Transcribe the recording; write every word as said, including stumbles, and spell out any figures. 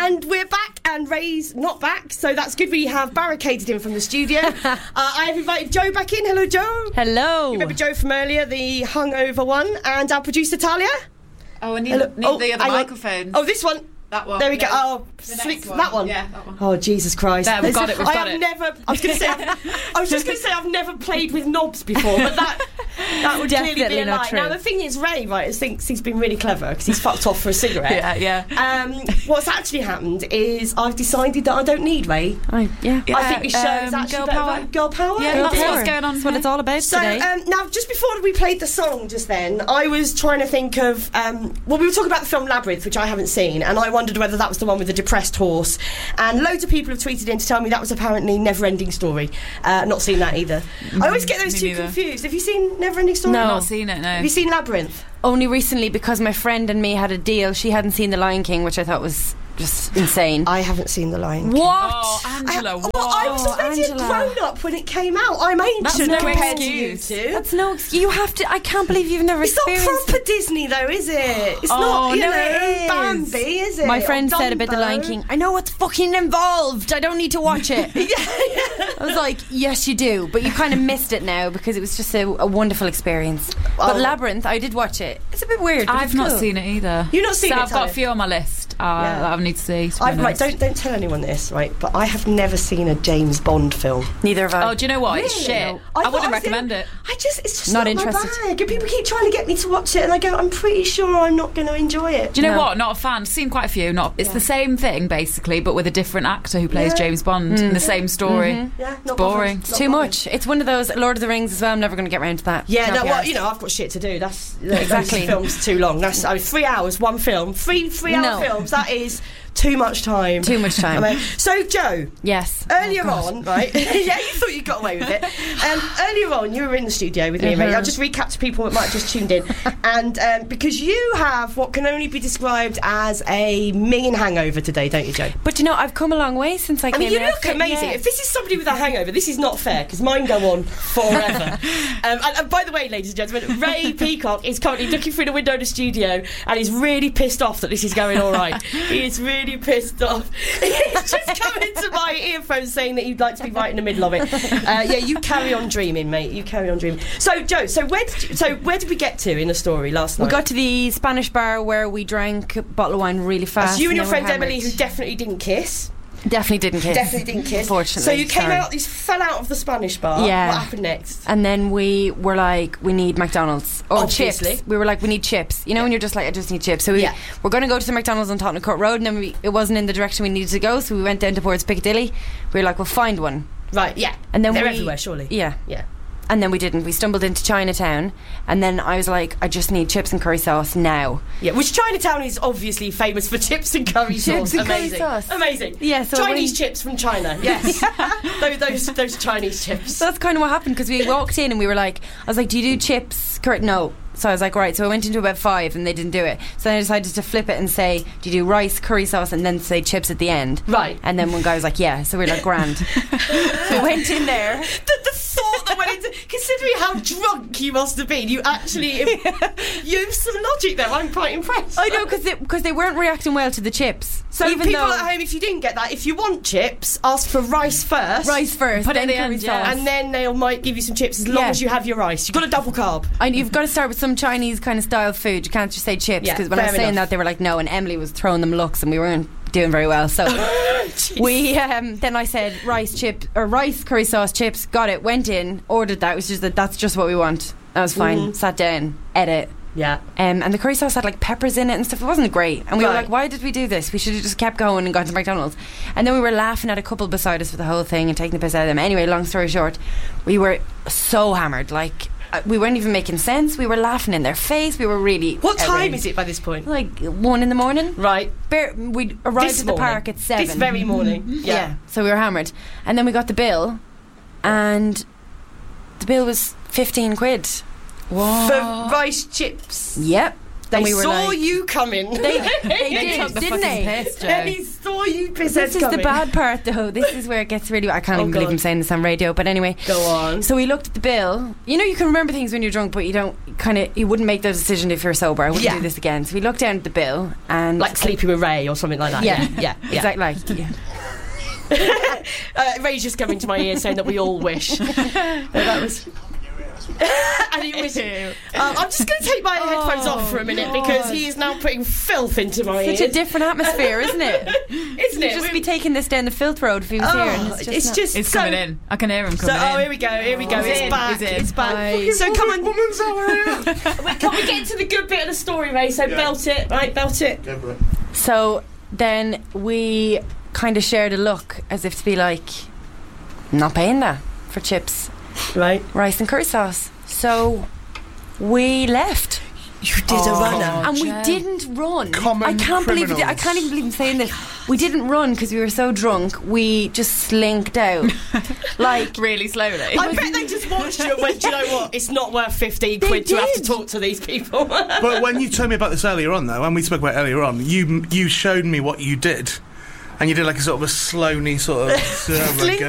And we're back, and Ray's not back, so that's good. We have barricaded him from the studio. uh, I have invited Joe back in. Hello, Joe. Hello. You remember Joe from earlier, the hungover one, and our producer Talia. Oh, I need, need oh, the other microphone. Oh, this one. That one. There we no, go. Oh, slick, one. that one. Yeah, that one. Oh, Jesus Christ! There, we've got it. We've I got have it. never. I was going to say. I've, I was just going to say I've never played with knobs before, but that that would Definitely clearly be a not lie. true. Now the thing is, Ray right thinks he's been really clever because he's fucked off for a cigarette. Yeah, yeah. Um, what's actually happened is I've decided that I don't need Ray. I, yeah. I think this show is um, actually girl better power. about girl power. Yeah, Girl that's power. what's going on. That's what it's all about So today. um, now, just before we played the song just then, I was trying to think of. Um, well, we were talking about the film Labyrinth, which I haven't seen, and I wondered whether that was the one with the depressed horse. And loads of people have tweeted in to tell me that was apparently Never-Ending Story. Uh, not seen that either. Mm, I always get those two neither. confused. Have you seen Never-Ending Story? No. I've not seen it, no. Have you seen Labyrinth? Only recently, because my friend and me had a deal. She hadn't seen The Lion King, which I thought was just insane. I haven't seen The Lion King. What? Oh, Angela, I, what? well, I was already a Angela. grown-up when it came out. I'm ancient That's no compared to you excuse. two. That's no excuse. You have to. I can't believe you've never It's not experienced proper Disney, though, is it? It's Oh, not, you no, know, it is. Bambi, is it? My friend Or said about The Lion Dumbo. King, I know what's fucking involved. I don't need to watch it. yeah, yeah. I was like, yes, you do. But you kind of missed it now because it was just a, a wonderful experience. Oh. But Labyrinth, I did watch it. It's a bit weird. But I've it's not cool. seen it either. You've not seen so it, I've got Talia? a few on my list uh, Yeah. that I need to see. to be I've, right, honest. don't don't tell anyone this, right? But I have never seen a James Bond film. Neither have I. Oh, do you know what? It's Really? shit. I I, thought wouldn't I was recommend in- it. I just, it's just Not not, interested. my bag. And people keep trying to get me to watch it, and I go, I'm pretty sure I'm not going to enjoy it. Do you know No. what? Not a fan. Seen quite a few. Not. It's Yeah. the same thing basically, but with a different actor who plays Yeah. James Bond in the same story. Mm-hmm. Yeah, It's not boring. bothered, It's not too bothered. much. It's one of those Lord of the Rings as well. I'm never going to get around to that. Yeah, Can't no, be well, arsed. you know, I've got shit to do. That's Exactly. Those films too long. That's I mean, three hours, one film, three three-hour No. films. That is too much time. Too much time. I mean, so, Joe, Yes. earlier Oh, God. on, right? yeah, you thought you got away with it. Um, earlier on, you were in the studio with me and Ray. Mhm. I'll just recap to people that might have just tuned in. And um, because you have what can only be described as a minging hangover today, don't you, Joe? But you know, I've come a long way since I, I came mean, you out. look amazing. If this is somebody with a hangover, this is not fair because mine go on forever. um, and, and by the way, ladies and gentlemen, Ray Peacock is currently looking through the window of the studio and is really pissed off that this is going all right. He is really pissed off. He's just come into my earphones saying that he'd like to be right in the middle of it. Uh, yeah, you carry on dreaming, mate. You carry on dreaming. So, Joe, so where did you, so where did we get to in the story last night? We got to the Spanish bar where we drank a bottle of wine really fast. So you and your then we friend hammered. Emily, who definitely didn't kiss. Definitely didn't kiss. Definitely didn't kiss. Unfortunately. So you came sorry. out, you fell out of the Spanish bar. Yeah. What happened next? And then we were like, we need McDonald's. Or Obviously. chips. We were like, we need chips. You know, when you're just like, I just need chips. So we, Yeah. we're going to go to the McDonald's on Tottenham Court Road, and then we, it wasn't in the direction we needed to go, so we went down towards Piccadilly. We were like, we'll find one. Right, yeah. And then They're we, everywhere, surely. Yeah. Yeah. And then we didn't. We stumbled into Chinatown, and then I was like, I just need chips and curry sauce now. Yeah, which Chinatown is obviously famous for chips and curry sauce. Chips and curry Amazing. sauce. Amazing. Yeah, so Chinese we- chips from China, yes. those, those those Chinese chips. So that's kind of what happened, because we walked in and we were like, I was like, do you do chips? Curry? No. So I was like, right. So I went into about five and they didn't do it. So then I decided to flip it and say, do you do rice, curry sauce, and then say chips at the end? Right. And then one guy was like, yeah. So we were like, grand. So we went in there. The, the thought that went into... Considering how drunk you must have been, you actually... You have some logic there. I'm quite impressed. I know, because they, 'cause they weren't reacting well to the chips. So even people though at home, if you didn't get that, if you want chips, ask for rice first. rice first, Put it then at the curry end, yeah. sauce. And then they might give you some chips as long Yeah. as you have your rice. You've got a double carb. And you've got to start with some Chinese kind of style food. You can't just say chips, Yeah, because when I was fair saying enough. that, they were like, no. And Emily was throwing them looks, and we weren't doing very well. So we um, then I said rice chip or rice curry sauce chips. Got it. Went in, ordered that. It was just that that's just what we want. That was fine. Mhm. Sat down, ate it. Yeah. Um, and the curry sauce had like peppers in it and stuff. It wasn't great. And we were Right. like, why did we do this? We should have just kept going and gone to McDonald's. And then we were laughing at a couple beside us for the whole thing and taking the piss out of them. Anyway, long story short, we were so hammered. Like, uh, we weren't even making sense. We were laughing in their face. We were really... What time outraged. is it by this point? Like one in the morning. Right. Bare, we arrived This at the morning. park at seven. This very morning. yeah. Yeah. So we were hammered. And then we got the bill, and the bill was fifteen quid. Whoa. For rice chips. Yep. then They we were saw like, you coming. They, they did, took the didn't fucking they? piss, Jo. They saw you pissheads This is coming. the bad part, though. This is where it gets really. I can't Oh, even believe God. I'm saying this on radio, but anyway. Go on. So we looked at the bill. You know, you can remember things when you're drunk, but you don't kind of. You wouldn't make those decisions if you're sober. I wouldn't Yeah. do this again. So we looked down at the bill and Like sleeping with Ray or something like that. Yeah, yeah, yeah. exactly. Like, yeah. Uh, Ray's just coming to my ear saying that we all wish. Uh, that was. And he was, um, I'm just going to take my headphones off for a minute because he is now putting filth into my ears. Such a different atmosphere, isn't it? Isn't He'd it? just We- be taking this down the filth road if he was Oh, here. And it's just. it's not- just It's so, coming in. I can hear him So, coming oh, in. here we go, here we go. He's It's in, back. he's in. It's back. Hi. So come on. Woman's hour. Wait, can we get into the good bit of the story, Ray? So Yeah. belt it, right? Belt it. Go for it. So then we kind of shared a look as if to be like, I'm not paying that for chips, Right. rice and curry sauce. So we left. You did a runner. And we Joe. didn't run. Common I can't believe it. I criminals. can't even believe I'm saying this. We didn't run because we were so drunk. We just slinked out. Like, Really slowly. I bet they just watched you and went, do you know what? It's not worth fifteen quid to have to did. talk to these people. But when you told me about this earlier on, though, when we spoke about it earlier on, you you showed me what you did, and you did like a sort of a slowly sort of. Oh my Slink